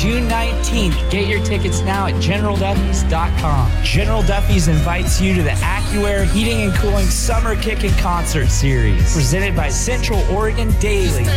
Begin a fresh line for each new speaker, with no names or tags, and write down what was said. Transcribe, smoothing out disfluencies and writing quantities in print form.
June 19th. Get your tickets now at GeneralDuffy's.com. General Duffy's invites you to the AccuAir Heating and Cooling Summer Kickin' Concert Series, presented by Central Oregon Daily.